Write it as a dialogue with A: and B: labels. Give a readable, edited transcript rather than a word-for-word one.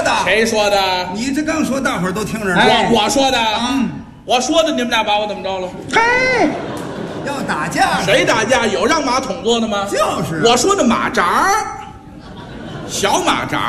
A: 的？
B: 谁说的？
A: 你这刚说，大伙儿都听着呢。
B: 我说的。我说的，你们俩把我怎么着了？
C: 嘿，
A: 要打架？
B: 谁打架？有让马桶坐的吗？
A: 就是。
B: 我说的马扎儿，小马扎儿。